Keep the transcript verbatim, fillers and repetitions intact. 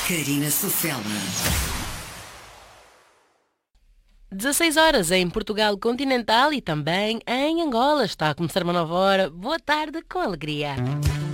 Karina Sofela. dezasseis horas em Portugal continental e também em Angola. Está a começar uma nova hora. Boa tarde com alegria.